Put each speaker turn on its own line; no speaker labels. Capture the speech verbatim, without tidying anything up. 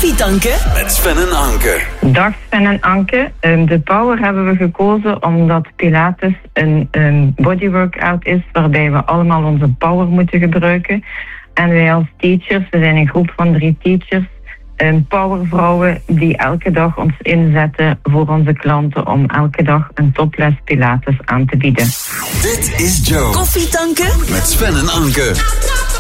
Koffietanken met Sven en Anke.
Dag Sven en Anke. De Power hebben we gekozen omdat Pilates een, een bodyworkout is waarbij we allemaal onze power moeten gebruiken. En wij als teachers, we zijn een groep van drie teachers, een powervrouwen die elke dag ons inzetten voor onze klanten om elke dag een toples Pilates aan te bieden.
Dit is Joe. Koffietanken met Sven en Anke.